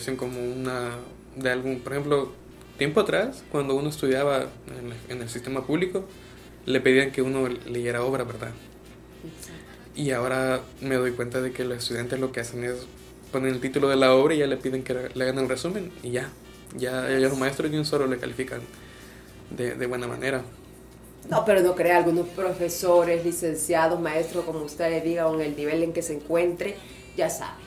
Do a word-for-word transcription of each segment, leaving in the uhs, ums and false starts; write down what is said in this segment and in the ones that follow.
información como una, de algún, por ejemplo, tiempo atrás, cuando uno estudiaba en, en el sistema público, le pedían que uno leyera obra, ¿verdad? Exacto. Y ahora me doy cuenta de que los estudiantes lo que hacen es poner el título de la obra y ya le piden que le hagan el resumen y ya, ya, ya los maestros de un solo le califican de, de buena manera. No, pero no crea, algunos profesores, licenciados, maestros, como usted le diga, o en el nivel en que se encuentre, ya saben.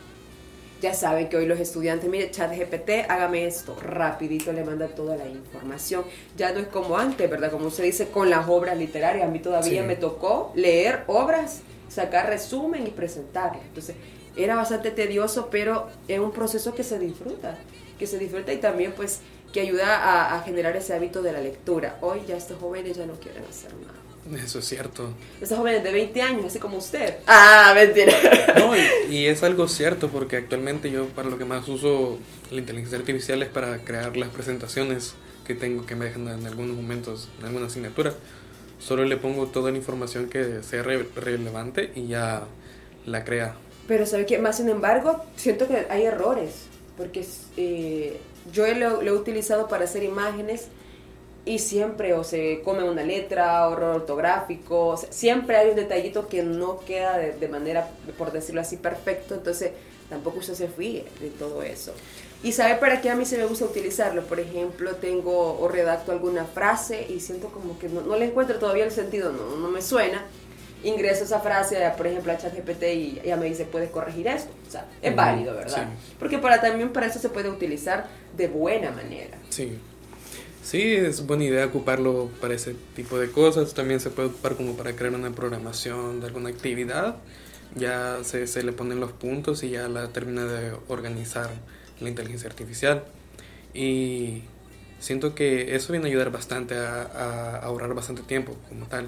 Ya saben que hoy los estudiantes, mire, ChatGPT, hágame esto, rapidito le manda toda la información. Ya no es como antes, ¿verdad? Como usted dice, con las obras literarias. A mí todavía sí me tocó leer obras, sacar resumen y presentarlas. Entonces, era bastante tedioso, pero es un proceso que se disfruta, que se disfruta y también, pues, que ayuda a, a generar ese hábito de la lectura. Hoy ya estos jóvenes ya no quieren hacer nada. Eso es cierto. Estos jóvenes de veinte años, así como usted. Ah, mentira. No, y, y es algo cierto, porque actualmente yo para lo que más uso la inteligencia artificial es para crear las presentaciones que tengo, que me dejan en algunos momentos, en alguna asignatura. Solo le pongo toda la información que sea re- relevante y ya la crea. Pero ¿sabe qué? Más sin embargo, siento que hay errores, porque eh, yo lo, lo he utilizado para hacer imágenes y siempre o se come una letra, o error ortográfico, o sea, siempre hay un detallito que no queda de, de manera, por decirlo así, perfecto, entonces tampoco usted se fíe de todo eso. ¿Y sabe para qué a mí se me gusta utilizarlo? Por ejemplo, tengo o redacto alguna frase y siento como que no, no le encuentro todavía el sentido, no, no me suena. Ingreso esa frase, por ejemplo, a ChatGPT y ella me dice, puedes corregir esto. O sea, es válido, ¿verdad? Sí. Porque para, también para eso se puede utilizar de buena manera. Sí. Sí, es buena idea ocuparlo para ese tipo de cosas. También se puede ocupar como para crear una programación de alguna actividad. Ya se, se le ponen los puntos y ya la termina de organizar la inteligencia artificial. Y siento que eso viene a ayudar bastante a, a ahorrar bastante tiempo como tal.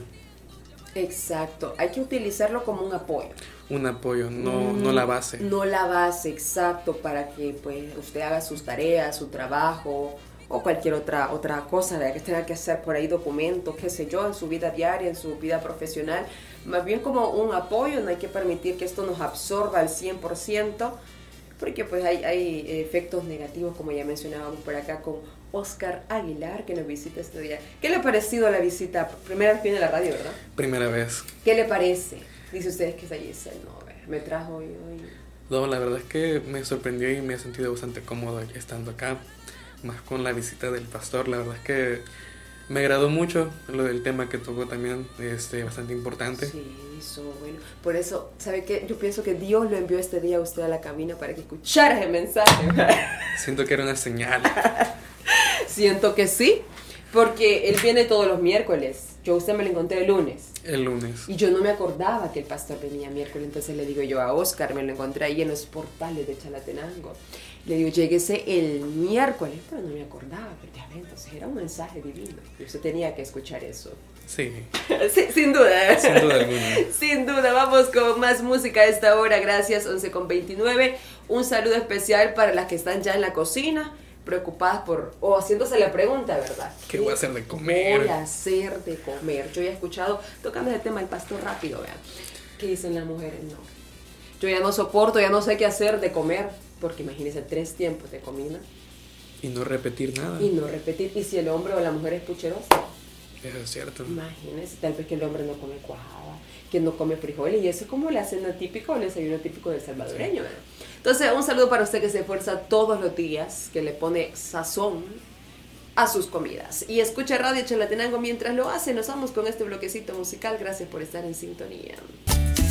Exacto, hay que utilizarlo como un apoyo. Un apoyo, no, mm, no la base. No la base, exacto, para que pues usted haga sus tareas, su trabajo o cualquier otra otra cosa de que tenga que hacer por ahí, documentos, qué sé yo, en su vida diaria, en su vida profesional. Más bien como un apoyo, no hay que permitir que esto nos absorba al cien por ciento, porque pues hay, hay efectos negativos, como ya mencionábamos por acá con Oscar Aguilar, que nos visita este día. ¿Qué le ha parecido la visita? Primera vez que viene a la radio, ¿verdad? Primera vez. ¿Qué le parece? Dice usted que es allí, no, me trajo hoy, hoy. No, la verdad es que me sorprendió y me he sentido bastante cómodo estando acá, más con la visita del pastor. La verdad es que me agradó mucho lo del tema que tocó también, este, bastante importante. Sí, eso, bueno. Por eso, ¿sabe qué? Yo pienso que Dios lo envió este día a usted a la cabina para que escuchara ese mensaje. Siento que era una señal. Siento que sí, porque él viene todos los miércoles. Yo a usted me lo encontré el lunes. El lunes. Y yo no me acordaba que el pastor venía miércoles, entonces le digo yo a Oscar, me lo encontré ahí en los portales de Chalatenango. Le digo, lléguese el miércoles, pero no me acordaba, pero ya ven, entonces era un mensaje divino. Y usted tenía que escuchar eso. Sí. sí sin duda. Sin duda alguna. Sin duda, vamos con más música a esta hora, gracias, once con veintinueve. Un saludo especial para las que están ya en la cocina, preocupadas por, o haciéndose la pregunta, ¿verdad? ¿Qué voy a hacer de comer? Voy a hacer de comer. Yo ya he escuchado, tocando el tema del pastor rápido, vean, ¿qué dicen las mujeres? No. Yo ya no soporto, ya no sé qué hacer de comer, porque imagínense tres tiempos de comida. Y no repetir nada. Y no repetir. ¿Y si el hombre o la mujer es pucherosa? Eso es cierto. Imagínense, tal vez que el hombre no come cuajada, que no come frijoles, y eso es como la cena típica o el desayuno típico del salvadoreño, ¿verdad? Entonces, un saludo para usted que se esfuerza todos los días, que le pone sazón a sus comidas. Y escucha Radio Chalatenango mientras lo hace. Nos vamos con este bloquecito musical. Gracias por estar en sintonía.